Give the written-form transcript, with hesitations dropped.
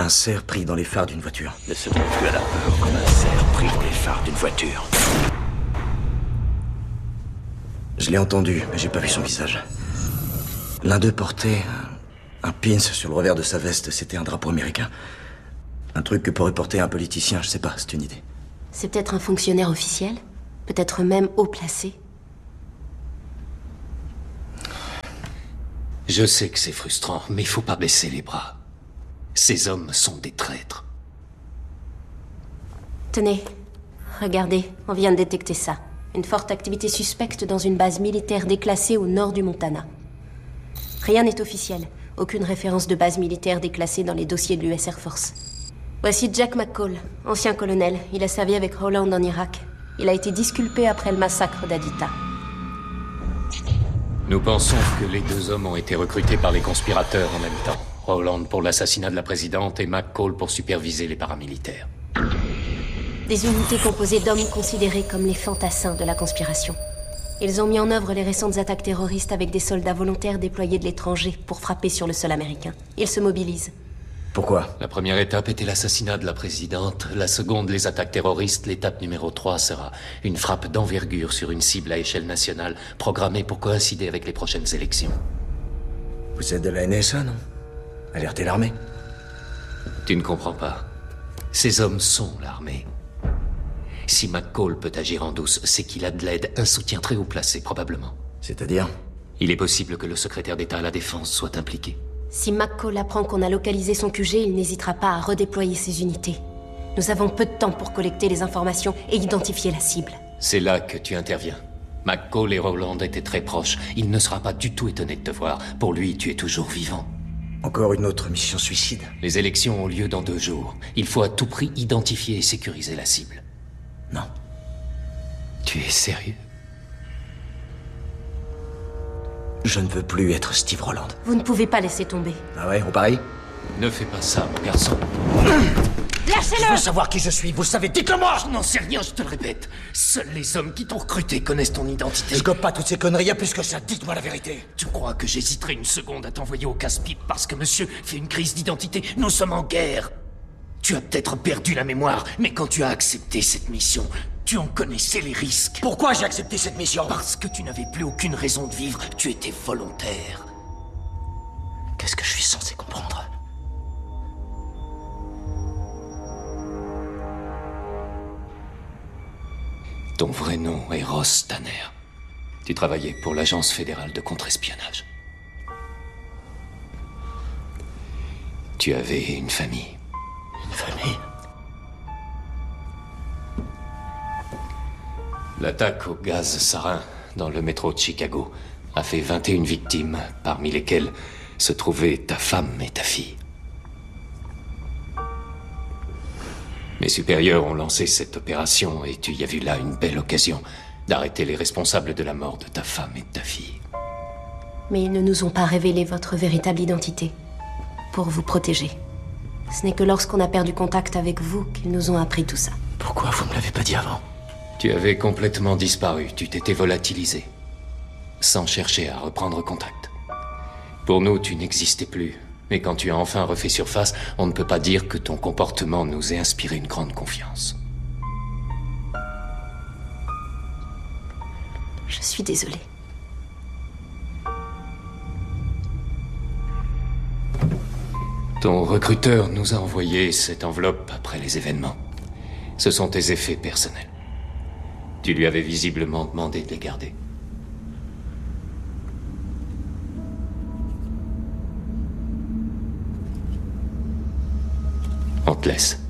Un cerf pris dans les phares d'une voiture. Ne se trouve plus à la peur comme un cerf pris dans les phares d'une voiture. Je l'ai entendu, mais j'ai pas vu son visage. L'un d'eux portait un pins sur le revers de sa veste. C'était un drapeau américain. Un truc que pourrait porter un politicien, je sais pas, c'est une idée. C'est peut-être un fonctionnaire officiel? Peut-être même haut placé? Je sais que c'est frustrant, mais il faut pas baisser les bras. Ces hommes sont des traîtres. Tenez, regardez, on vient de détecter ça. Une forte activité suspecte dans une base militaire déclassée au nord du Montana. Rien n'est officiel. Aucune référence de base militaire déclassée dans les dossiers de l'US Air Force. Voici Jack McCall, ancien colonel. Il a servi avec Rowland en Irak. Il a été disculpé après le massacre d'Adita. Nous pensons que les deux hommes ont été recrutés par les conspirateurs en même temps. Rowland pour l'assassinat de la présidente et McCall pour superviser les paramilitaires. Des unités composées d'hommes considérés comme les fantassins de la conspiration. Ils ont mis en œuvre les récentes attaques terroristes avec des soldats volontaires déployés de l'étranger pour frapper sur le sol américain. Ils se mobilisent. Pourquoi? La première étape était l'assassinat de la présidente. La seconde, les attaques terroristes. L'étape numéro 3 sera une frappe d'envergure sur une cible à échelle nationale, programmée pour coïncider avec les prochaines élections. Vous êtes de la NSA, non? Alertez l'armée. Tu ne comprends pas. Ces hommes sont l'armée. Si McCall peut agir en douce, c'est qu'il a de l'aide, un soutien très haut placé, probablement. C'est-à-dire? Il est possible que le secrétaire d'État à la Défense soit impliqué. Si McCall apprend qu'on a localisé son QG, il n'hésitera pas à redéployer ses unités. Nous avons peu de temps pour collecter les informations et identifier la cible. C'est là que tu interviens. McCall et Rowland étaient très proches. Il ne sera pas du tout étonné de te voir. Pour lui, tu es toujours vivant. Encore une autre mission suicide. Les élections ont lieu dans 2 jours. Il faut à tout prix identifier et sécuriser la cible. Non. Tu es sérieux? Je ne veux plus être Steve Rowland. Vous ne pouvez pas laisser tomber. Ah ouais, on parie? Ne fais pas ça, mon garçon. Lâchez-le! Je veux savoir qui je suis, vous le savez, dites-le-moi! Je n'en sais rien, je te le répète. Seuls les hommes qui t'ont recruté connaissent ton identité. Je gobe pas toutes ces conneries, y a plus que ça, dites-moi la vérité. Tu crois que j'hésiterai une seconde à t'envoyer au casse-pipe parce que monsieur fait une crise d'identité? Nous sommes en guerre. Tu as peut-être perdu la mémoire, mais quand tu as accepté cette mission, tu en connaissais les risques. Pourquoi j'ai accepté cette mission? Parce que tu n'avais plus aucune raison de vivre, tu étais volontaire. Qu'est-ce que je suis censé comprendre? Ton vrai nom est Ross Tanner. Tu travaillais pour l'Agence fédérale de contre-espionnage. Tu avais une famille. Une famille? L'attaque au gaz sarin dans le métro de Chicago a fait 21 victimes, parmi lesquelles se trouvaient ta femme et ta fille. Mes supérieurs ont lancé cette opération et tu y as vu là une belle occasion d'arrêter les responsables de la mort de ta femme et de ta fille. Mais ils ne nous ont pas révélé votre véritable identité. Pour vous protéger. Ce n'est que lorsqu'on a perdu contact avec vous qu'ils nous ont appris tout ça. Pourquoi vous me l'avez pas dit avant? Tu avais complètement disparu, tu t'étais volatilisé, sans chercher à reprendre contact. Pour nous, tu n'existais plus. Mais quand tu as enfin refait surface, on ne peut pas dire que ton comportement nous ait inspiré une grande confiance. Je suis désolée. Ton recruteur nous a envoyé cette enveloppe après les événements. Ce sont tes effets personnels. Tu lui avais visiblement demandé de les garder. On te laisse.